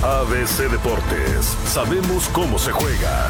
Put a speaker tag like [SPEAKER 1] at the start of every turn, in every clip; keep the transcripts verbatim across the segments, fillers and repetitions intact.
[SPEAKER 1] A B C Deportes, sabemos cómo se juega.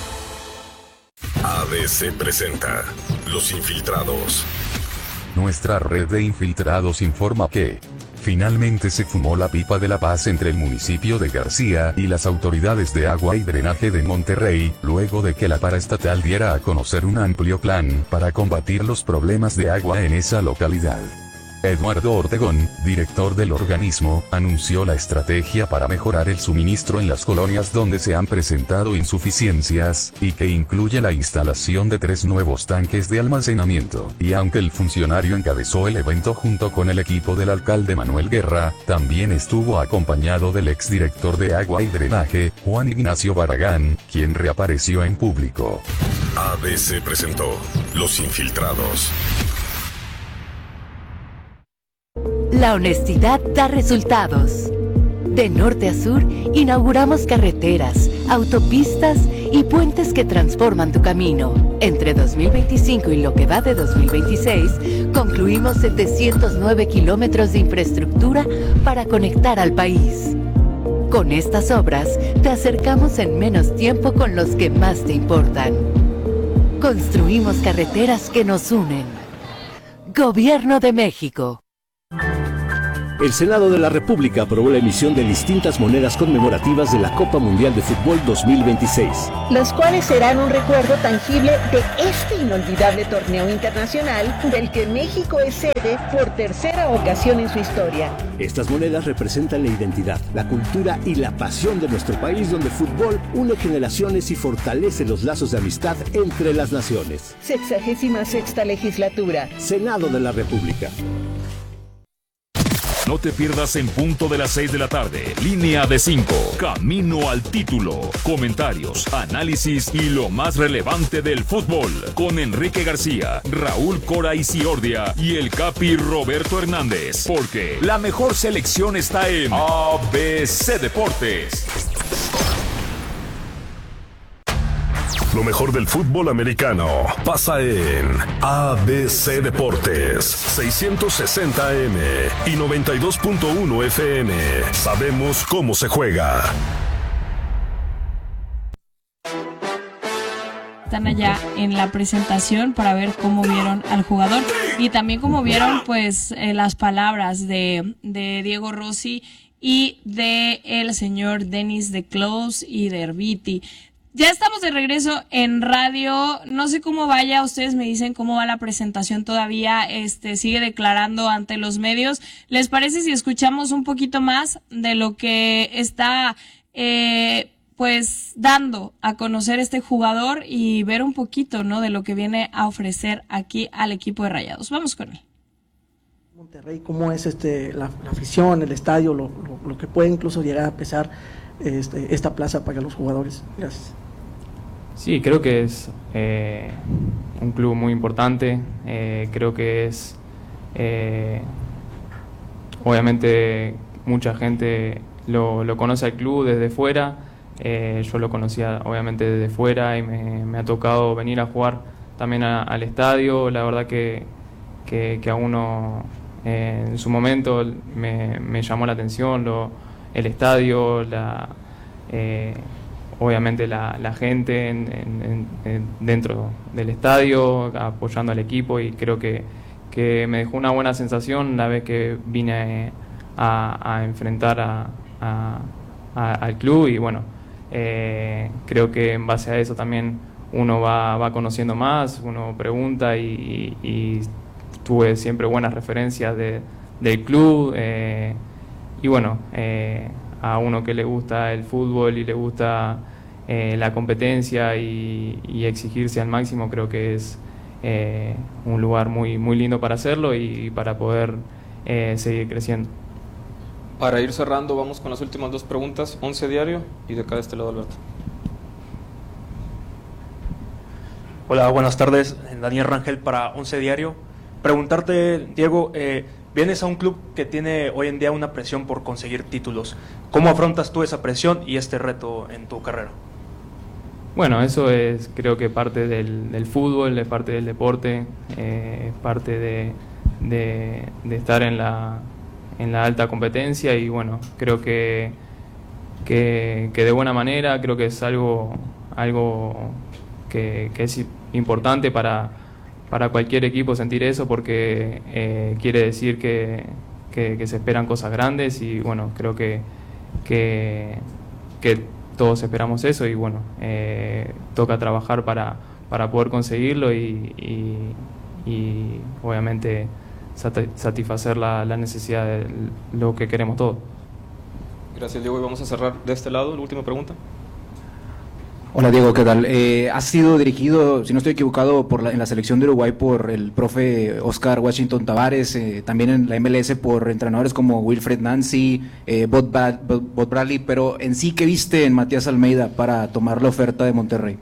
[SPEAKER 1] A B C presenta Los Infiltrados.
[SPEAKER 2] Nuestra red de infiltrados informa que finalmente se fumó la pipa de la paz entre el municipio de García y las autoridades de agua y drenaje de Monterrey, luego de que la paraestatal diera a conocer un amplio plan para combatir los problemas de agua en esa localidad. Eduardo Ortegón, director del organismo, anunció la estrategia para mejorar el suministro en las colonias donde se han presentado insuficiencias, y que incluye la instalación de tres nuevos tanques de almacenamiento. Y aunque el funcionario encabezó el evento junto con el equipo del alcalde Manuel Guerra, también estuvo acompañado del exdirector de agua y drenaje, Juan Ignacio Barragán, quien reapareció en público.
[SPEAKER 1] A B C presentó Los Infiltrados.
[SPEAKER 3] La honestidad da resultados. De norte a sur, inauguramos carreteras, autopistas y puentes que transforman tu camino. Entre dos mil veinticinco y lo que va de dos mil veintiséis, concluimos setecientos nueve kilómetros de infraestructura para conectar al país. Con estas obras, te acercamos en menos tiempo con los que más te importan. Construimos carreteras que nos unen. Gobierno de México.
[SPEAKER 4] El Senado de la República aprobó la emisión de distintas monedas conmemorativas de la Copa Mundial de Fútbol dos mil veintiséis.
[SPEAKER 5] Los cuales serán un recuerdo tangible de este inolvidable torneo internacional del que México es sede por tercera ocasión en su historia.
[SPEAKER 4] Estas monedas representan la identidad, la cultura y la pasión de nuestro país, donde el fútbol une generaciones y fortalece los lazos de amistad entre las naciones.
[SPEAKER 5] Sexagésima sexta legislatura.
[SPEAKER 4] Senado de la República.
[SPEAKER 6] No te pierdas en punto de las seis de la tarde. Línea de cinco. Camino al título. Comentarios, análisis y lo más relevante del fútbol. Con Enrique García, Raúl Cora Isiordia y el Capi Roberto Hernández. Porque la mejor selección está en A B C Deportes.
[SPEAKER 1] Lo mejor del fútbol americano pasa en A B C Deportes, seiscientos sesenta A M y noventa y dos punto uno F M. Sabemos cómo se juega.
[SPEAKER 7] Están allá en la presentación para ver cómo vieron al jugador y también cómo vieron pues eh, las palabras de, de Diego Rossi y de el señor Denis de Clos y de Herbiti. Ya estamos de regreso en radio. No sé cómo vaya, ustedes me dicen cómo va la presentación todavía. Este sigue declarando ante los medios. ¿Les parece si escuchamos un poquito más de lo que está eh, pues dando a conocer este jugador y ver un poquito, ¿no?, de lo que viene a ofrecer aquí al equipo de Rayados? Vamos con él.
[SPEAKER 8] Monterrey, cómo es este la, la afición, el estadio, lo, lo, lo que puede incluso llegar a pesar este, esta plaza para los jugadores. Gracias.
[SPEAKER 9] Sí, creo que es eh, un club muy importante, eh, creo que es, eh, obviamente mucha gente lo, lo conoce al club desde fuera, eh, yo lo conocía obviamente desde fuera y me, me ha tocado venir a jugar también a, al estadio. La verdad que, que, que a uno eh, en su momento me, me llamó la atención lo, el estadio, la... Eh, obviamente la, la gente en, en, en, dentro del estadio apoyando al equipo, y creo que, que me dejó una buena sensación la vez que vine a, a enfrentar a, a, a, al club, y bueno, eh, creo que en base a eso también uno va, va conociendo más, uno pregunta y, y, y tuve siempre buenas referencias de, del club, eh, y bueno, eh, a uno que le gusta el fútbol y le gusta eh, la competencia y, y exigirse al máximo, creo que es eh, un lugar muy, muy lindo para hacerlo y para poder eh, seguir creciendo.
[SPEAKER 10] Para ir cerrando, vamos con las últimas dos preguntas. Once Diario y de acá de este lado Alberto.
[SPEAKER 11] Hola, buenas tardes. Daniel Rangel para Once Diario. Preguntarte, Diego, eh, vienes a un club que tiene hoy en día una presión por conseguir títulos. ¿Cómo afrontas tú esa presión y este reto en tu carrera?
[SPEAKER 9] Bueno, eso es, creo que parte del, del fútbol, es parte del deporte, eh, es parte de, de, de estar en la, en la alta competencia, y bueno, creo que que, que de buena manera. Creo que es algo, algo que, que es importante para, para cualquier equipo sentir eso, porque eh, quiere decir que, que, que se esperan cosas grandes y bueno, creo que, que, que todos esperamos eso y bueno, eh, toca trabajar para, para poder conseguirlo y, y, y obviamente satisfacer la, la necesidad de lo que queremos todos.
[SPEAKER 10] Gracias, Diego, y vamos a cerrar de este lado, la última pregunta.
[SPEAKER 12] Hola Diego, ¿qué tal? Eh, has sido dirigido, si no estoy equivocado, por la, en la selección de Uruguay por el profe Oscar Washington Tavares, eh, también en la M L S por entrenadores como Wilfred Nancy, eh, Bob, Brad, Bob, Bob Bradley, pero en sí, ¿qué viste en Matías Almeida para tomar la oferta de Monterrey?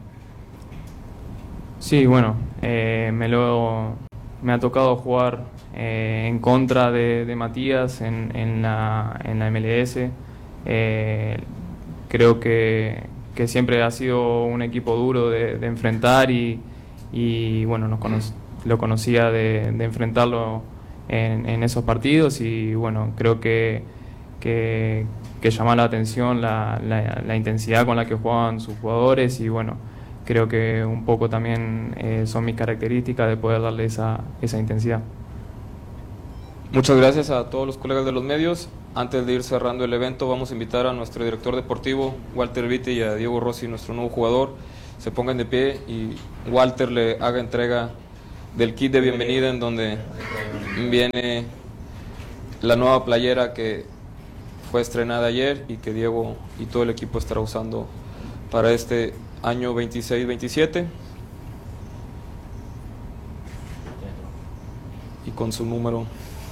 [SPEAKER 9] Sí, bueno, eh, me, lo, me ha tocado jugar eh, en contra de, de Matías en, en, la, en la M L S. Eh, creo que que siempre ha sido un equipo duro de, de enfrentar y, y bueno, nos cono lo conocía de, de enfrentarlo en, en esos partidos y bueno, creo que, que, que llama la atención la, la, la intensidad con la que juegan sus jugadores y bueno, creo que un poco también eh, son mis características de poder darle esa, esa intensidad.
[SPEAKER 10] Muchas gracias a todos los colegas de los medios. Antes de ir cerrando el evento, vamos a invitar a nuestro director deportivo, Walter Vitti, y a Diego Rossi, nuestro nuevo jugador. Se pongan de pie y Walter le haga entrega del kit de bienvenida en donde viene la nueva playera que fue estrenada ayer y que Diego y todo el equipo estará usando para este año veintiséis veintisiete. Y con su número...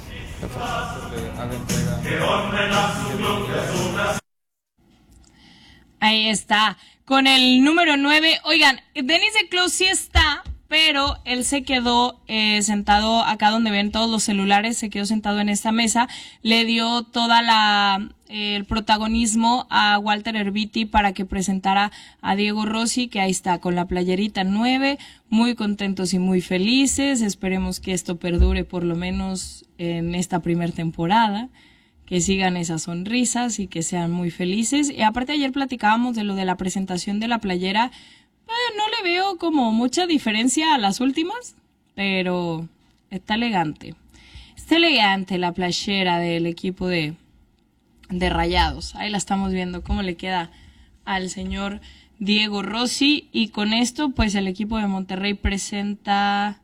[SPEAKER 7] Ahí está, con el número nueve. Oigan, Denis de Clos sí está, pero él se quedó eh, sentado acá donde ven todos los celulares, se quedó sentado en esta mesa, le dio toda la eh, el protagonismo a Walter Erviti para que presentara a Diego Rossi, que ahí está con la playerita nueve, muy contentos y muy felices. Esperemos que esto perdure por lo menos en esta primera temporada, que sigan esas sonrisas y que sean muy felices. Y aparte ayer platicábamos de lo de la presentación de la playera. Eh, no le veo como mucha diferencia a las últimas, pero está elegante. Está elegante la playera del equipo de, de Rayados. Ahí la estamos viendo cómo le queda al señor Diego Rossi. Y con esto, pues el equipo de Monterrey presenta...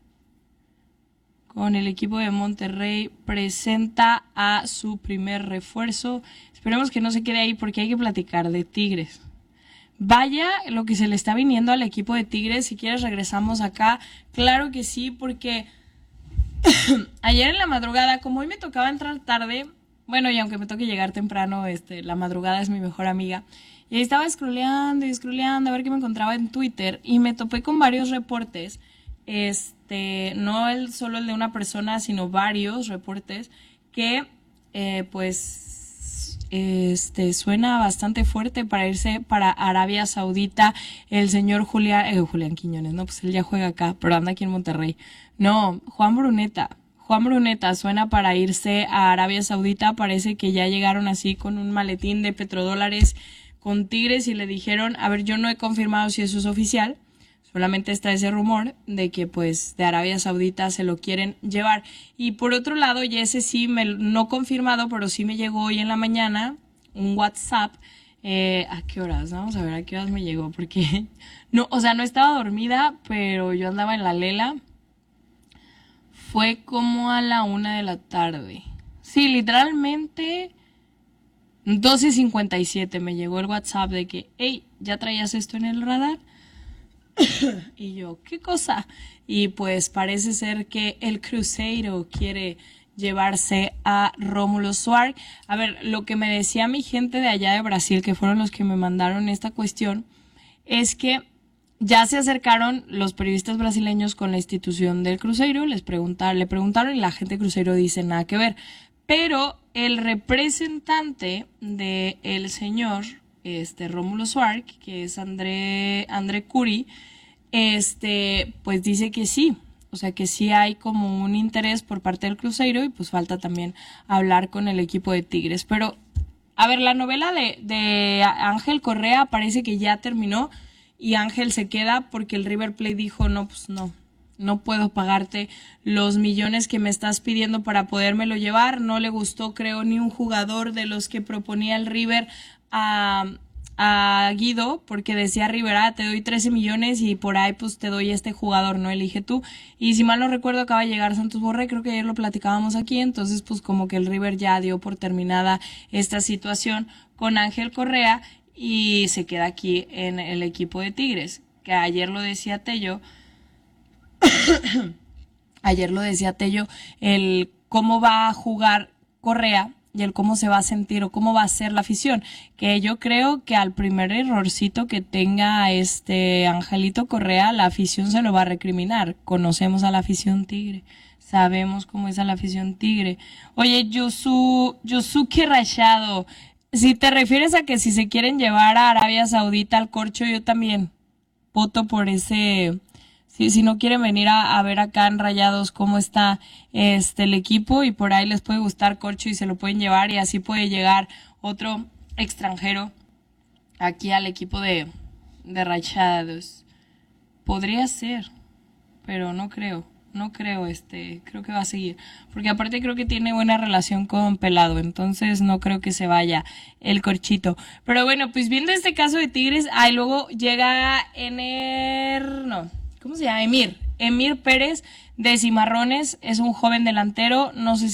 [SPEAKER 7] Con el equipo de Monterrey presenta a su primer refuerzo. Esperemos que no se quede ahí porque hay que platicar de Tigres. Vaya lo que se le está viniendo al equipo de Tigres. Si quieres regresamos acá. Claro que sí, porque ayer en la madrugada, como hoy me tocaba entrar tarde, bueno, y aunque me toque llegar temprano, este, la madrugada es mi mejor amiga. Y ahí estaba scrolleando y scrolleando a ver qué me encontraba en Twitter y me topé con varios reportes. Este, no el, solo el de una persona, sino varios reportes que eh, pues este suena bastante fuerte para irse para Arabia Saudita el señor Julián, eh, Julián Quiñones, no, pues él ya juega acá, pero anda aquí en Monterrey. No, Juan Bruneta, Juan Bruneta suena para irse a Arabia Saudita. Parece que ya llegaron así con un maletín de petrodólares con Tigres y le dijeron, a ver, yo no he confirmado si eso es oficial, solamente está ese rumor de que pues de Arabia Saudita se lo quieren llevar. Y por otro lado, y ese sí me no confirmado, pero sí me llegó hoy en la mañana un WhatsApp. Eh, ¿A qué horas? Vamos a ver a qué horas me llegó, porque no, o sea, no estaba dormida, pero yo andaba en la lela. Fue como a la una de la tarde. Sí, literalmente doce cincuenta y siete me llegó el WhatsApp de que, hey, ¿ya traías esto en el radar? Y yo, ¿qué cosa? Y pues parece ser que el Cruzeiro quiere llevarse a Rómulo Suárez. A ver, lo que me decía mi gente de allá de Brasil, que fueron los que me mandaron esta cuestión, es que ya se acercaron los periodistas brasileños con la institución del Cruzeiro, les preguntaron, le preguntaron y la gente de Cruzeiro dice nada que ver. Pero el representante del señor este Rómulo Suárez, que es André, André Curi, este, pues dice que sí, o sea que sí hay como un interés por parte del Cruzeiro y pues falta también hablar con el equipo de Tigres. Pero A ver, la novela de, de Ángel Correa parece que ya terminó y Ángel se queda porque el River Plate dijo, no, pues no, no puedo pagarte los millones que me estás pidiendo para podérmelo llevar. No le gustó, creo, ni un jugador de los que proponía el River a, a Guido, porque decía River, ah, te doy trece millones y por ahí pues te doy este jugador, no elige tú. Y si mal no recuerdo acaba de llegar Santos Borré, creo que ayer lo platicábamos aquí, entonces pues como que el River ya dio por terminada esta situación con Ángel Correa y se queda aquí en el equipo de Tigres, que ayer lo decía Tello, ayer lo decía Tello, el cómo va a jugar Correa y el cómo se va a sentir o cómo va a ser la afición, que yo creo que al primer errorcito que tenga este Angelito Correa, la afición se lo va a recriminar. Conocemos a la afición tigre, sabemos cómo es a la afición tigre. Oye, Yusu, Yusuke Rayado, si te refieres a que si se quieren llevar a Arabia Saudita al corcho, yo también voto por ese. Si, si no quieren venir a, a ver acá en Rayados cómo está este el equipo y por ahí les puede gustar corcho y se lo pueden llevar y así puede llegar otro extranjero aquí al equipo de, de Rayados. Podría ser, pero no creo, no creo, este, creo que va a seguir. Porque aparte creo que tiene buena relación con Pelado, entonces no creo que se vaya el corchito. Pero bueno, pues viendo este caso de Tigres, ahí luego llega Ener, no, ¿cómo se llama? Emir. Emir Pérez de Cimarrones es un joven delantero, no sé si